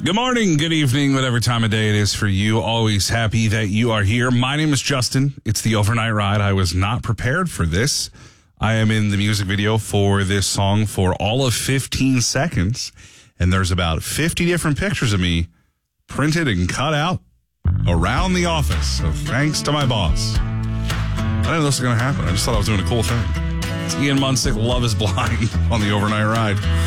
Good morning, good evening, whatever time of day it is for you. Always happy that you are here. My name is Justin. It's the Overnight Ride. I was not prepared for this. I am in the music video for this song for all of 15 seconds, and there's about 50 different pictures of me printed and cut out around the office. So thanks to my boss. I didn't know this was going to happen. I just thought I was doing a cool thing. It's Ian Munsick, Love is Blind on the Overnight Ride.